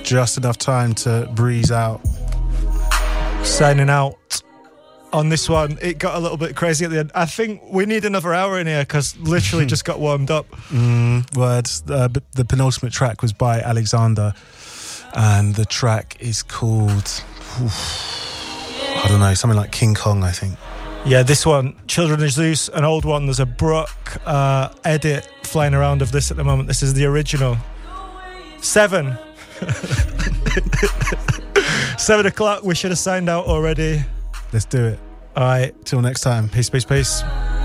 just enough time to breeze out. Signing out on this one. It got a little bit crazy at the end. I think we need another hour in here because literally just got warmed up. Words. The penultimate track was by Alexander, and the track is called, I don't know, something like King Kong, I think. Yeah, this one, Children of Zeus, an old one. There's a Brook edit flying around of this at the moment. This is the original. 7. 7 o'clock. We should have signed out already. Let's do it. All right. Till next time. Peace, peace, peace.